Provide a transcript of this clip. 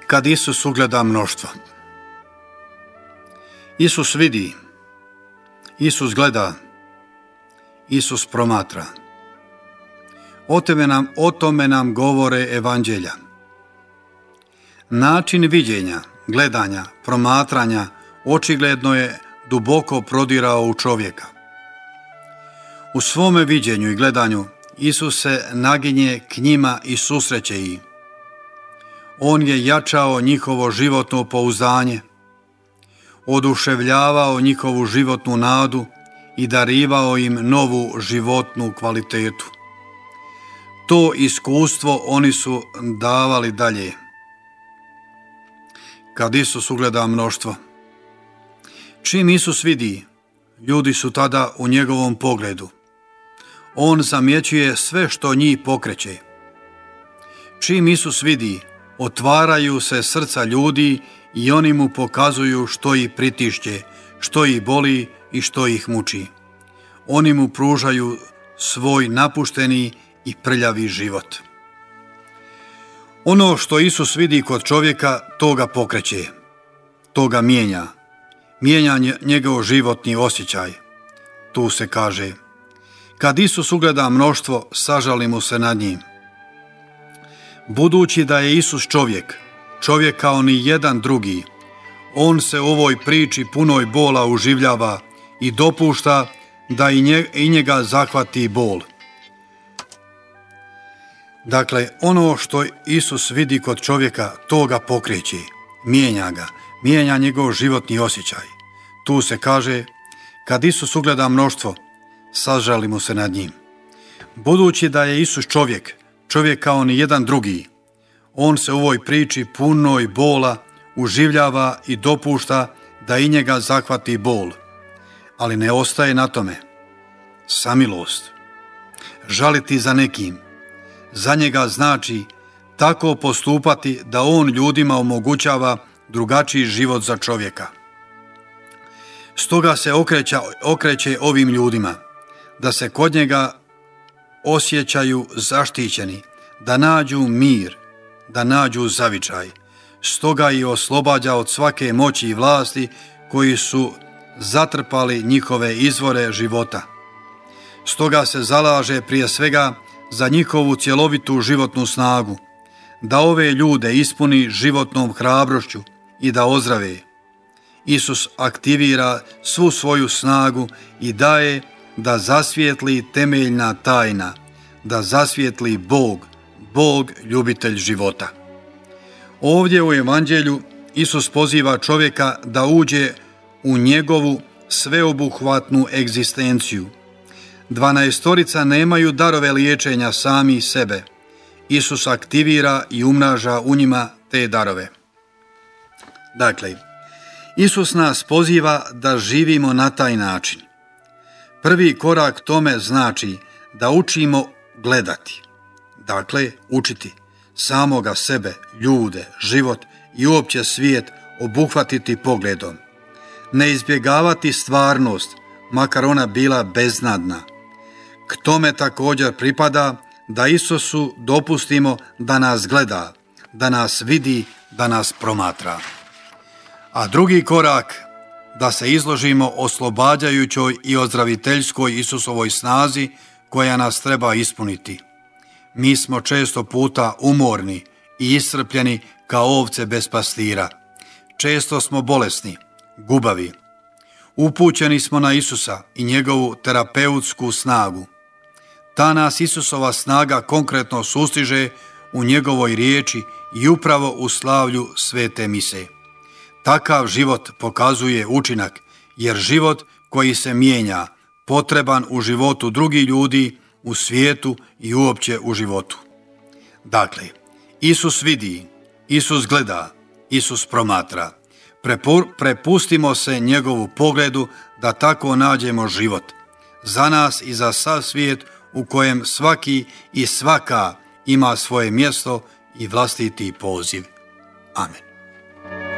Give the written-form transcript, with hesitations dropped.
Kad Isus ugleda mnoštvo. Isus vidi, Isus gleda, Isus promatra. O tome nam govore evanđelja. Način viđenja, gledanja, promatranja očigledno je duboko prodirao u čovjeka. U svome viđenju i gledanju Isus se naginje k njima i susreće ih. On je jačao njihovo životno pouzdanje, oduševljavao njihovu životnu nadu i darivao im novu životnu kvalitetu. To iskustvo oni su davali dalje. Kad Isus ugleda mnoštvo. Čim Isus vidi, ljudi su tada u njegovom pogledu. On zamjećuje sve što njih pokreće. Čim Isus vidi, otvaraju se srca ljudi i oni mu pokazuju što ih pritišće, što ih boli i što ih muči. Oni mu pružaju svoj napušteni i prljavi život. Ono što Isus vidi kod čovjeka, to ga pokreće, to ga mijenja njegov životni osjećaj. Tu se kaže, kad Isus ugleda mnoštvo, sažali mu se nad njim. Budući da je Isus čovjek kao ni jedan drugi, on se u ovoj priči punoj bola uživljava i dopušta da i njega zahvati bol. Dakle, ono što Isus vidi kod čovjeka, to ga pokreće, mijenja njegov životni osjećaj. Tu se kaže, kad Isus ugleda mnoštvo, sažali mu se nad njim. Budući da je Isus čovjek kao ni jedan drugi, on se u ovoj priči punoj bola uživljava i dopušta da i njega zahvati bol. Ali ne ostaje na tome. Samilost. Žaliti za nekim. Za njega znači tako postupati da on ljudima omogućava drugačiji život za čovjeka. Stoga se okreće ovim ljudima, da se kod njega osjećaju zaštićeni, da nađu mir, da nađu zavičaj. Stoga i oslobađa od svake moći i vlasti koji su zatrpali njihove izvore života. Stoga se zalaže prije svega za njihovu cjelovitu životnu snagu, da ove ljude ispuni životnom hrabrošću i da ozdrave. Isus aktivira svu svoju snagu i daje da zasvijetli temeljna tajna, da zasvijetli Bog ljubitelj života. Ovdje u evanđelju Isus poziva čovjeka da uđe u njegovu sveobuhvatnu egzistenciju. 12 nemaju darove liječenja sami sebe. Isus aktivira i umnaža u njima te darove. Dakle, Isus nas poziva da živimo na taj način. Prvi korak tome znači da učimo gledati. Dakle, učiti samoga sebe, ljude, život i uopće svijet obuhvatiti pogledom. Ne izbjegavati stvarnost, makar ona bila beznadna. K tome također pripada da Isusu dopustimo da nas gleda, da nas vidi, da nas promatra. A drugi korak, da se izložimo oslobađajućoj i ozdraviteljskoj Isusovoj snazi koja nas treba ispuniti. Mi smo često puta umorni i iscrpljeni kao ovce bez pastira. Često smo bolesni, gubavi. Upućeni smo na Isusa i njegovu terapeutsku snagu. Ta nas Isusova snaga konkretno sustiže u njegovoj riječi i upravo u slavlju svete mise. Takav život pokazuje učinak, jer život koji se mijenja, potreban u životu drugih ljudi, u svijetu i uopće u životu. Dakle, Isus vidi, Isus gleda, Isus promatra. Prepustimo se njegovu pogledu da tako nađemo život. Za nas i za sav svijet u kojem svaki i svaka ima svoje mjesto i vlastiti poziv. Amen.